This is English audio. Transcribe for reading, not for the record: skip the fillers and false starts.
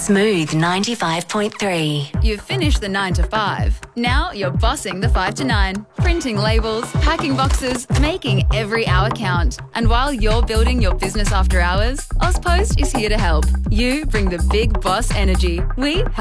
Smooth 95.3. You've finished the 9 to 5. Now you're bossing the 5 to 9. Printing labels, packing boxes, making every hour count. And while you're building your business after hours, AusPost is here to help. You bring the big boss energy. We